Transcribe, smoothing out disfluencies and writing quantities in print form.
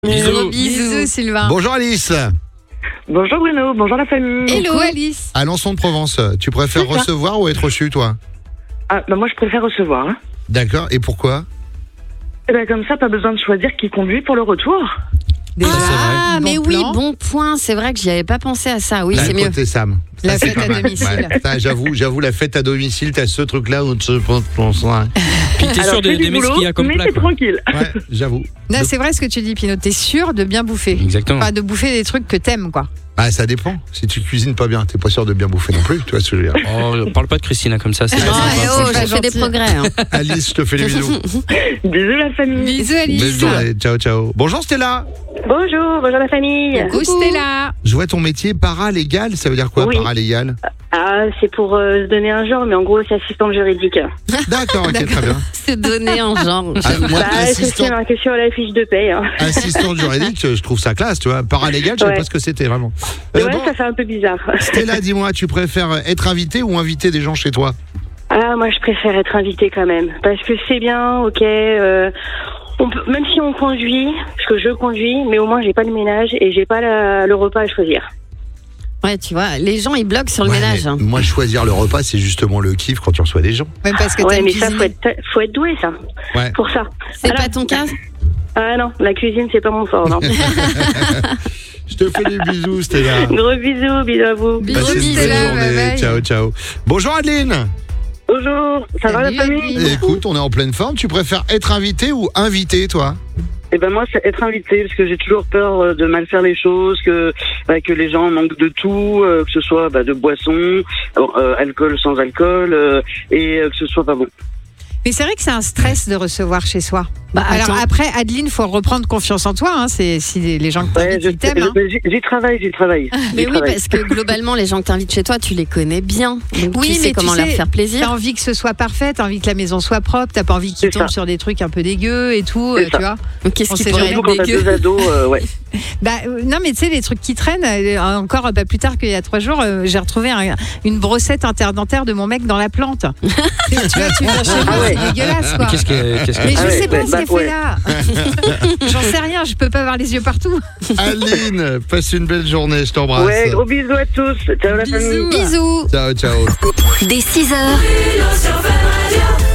Bisous Sylvain. Bonjour Alice. Bonjour Bruno, bonjour la famille. Hello Alice. Alençon de Provence, tu préfères C'est ça. recevoir ou être reçu toi? Moi je préfère recevoir. Hein. D'accord, et pourquoi? Comme ça, pas besoin de choisir qui conduit pour le retour. Déjà, Ah, bon mais plan. oui, bon point. C'est vrai que j'y avais pas pensé à ça. Oui, Là, c'est mieux. côté Sam. La c'est fête pas à mal. domicile. Ouais, ça, j'avoue, la fête à domicile, t'as ce truc-là où tu penses. Ouais, Puis t'es sûr c'est du d'aimer ce boulot, qu'il y a comme mais plat, t'es quoi. tranquille. j'avoue. Non, c'est vrai ce que tu dis, Pinot. T'es sûr de bien bouffer. Exactement. Pas de bouffer des trucs que t'aimes, quoi. Ah, ça dépend. Si tu cuisines pas bien, t'es pas sûr de bien bouffer non plus, tu vois ce que je veux dire. Oh, parle pas de Christina comme ça, c'est pas Oh, sympa. eh oh, franchement. j'ai fait des gentil. progrès. hein. Alice, je te fais les bisous. Bisous la famille. Bisous Belle Alice. journée. Ciao, ciao. Bonjour Stella. Bonjour la famille. Coucou Stella. Je vois ton métier paralégal. Ça veut dire quoi, Oui. paralégal? C'est pour se donner un genre, mais en gros c'est assistante juridique. D'accord, ok, très bien. C'est donné en genre. Ah, moi, C'est marqué sur la fiche de paye. Hein. assistant juridique, je trouve ça classe, tu vois. Paralégal, je savais Ouais. pas ce que c'était vraiment. Ouais, Bon, ça fait un peu bizarre. Stella, dis-moi, tu préfères être invité ou inviter des gens chez toi? Moi je préfère être invitée quand même. Parce que c'est bien, ok. Même si on conduit, parce que je conduis, mais au moins j'ai pas le ménage et j'ai pas le repas à choisir. Ouais, tu vois, les gens ils bloquent sur le Ouais, ménage. mais moi, choisir le repas, c'est justement le kiff quand tu reçois des gens. Même parce que Ouais, t'aimes mais ça cuisiner. faut être doué ça. Ouais. Pour ça. C'est Voilà. pas ton cas? Ah non, la cuisine c'est pas mon fort, non. Je te fais des bisous, Stella. Gros bisous à vous. Bisous, Passez une bisous, belle bye journée. bye. Ciao, ciao. Bonjour Adeline. Bonjour, ça va la Salut, famille? Adeline. Écoute, on est en pleine forme. Tu préfères être invité ou invité, toi? Moi, c'est être invité, parce que j'ai toujours peur de mal faire les choses, que les gens manquent de tout, que ce soit de boissons, alcool sans alcool, et que ce soit pas bon. Mais c'est vrai que c'est un stress de recevoir chez soi. Bah, Alors attends. après, Adeline, faut reprendre confiance en toi. Hein. C'est si les gens que t'invitent, ils t'aiment. Hein. J'y travaille. Mais oui, parce que globalement, les gens que t'invites chez toi, tu les connais bien. Donc Oui, tu mais sais comment leur faire T'as plaisir. envie que ce soit parfait, t'as envie que la maison soit propre, t'as pas envie qu'ils C'est tombent ça. sur des trucs un peu dégueux et tout, C'est tu ça. vois. Donc qu'est-ce On qui sait pourrait jamais. être Surtout quand t'as dégueu? deux ados, ouais. Non, mais tu sais, les trucs qui traînent, encore plus tard qu'il y a 3 jours, j'ai retrouvé une brossette interdentaire de mon mec dans la plante. Tu vois, tu viens chez moi, ouais. c'est dégueulasse, quoi. Qu'est-ce que Mais je Ah ouais, sais pas ouais, ce qu'elle fait ouais. là. J'en sais rien, je peux pas avoir les yeux partout. Adeline, passe une belle journée. Je t'embrasse. Ouais, gros bisous à tous. Ciao la famille. Bisous. Bisous. Ciao, ciao. Dès 6h. Bruno sur Fun Radio.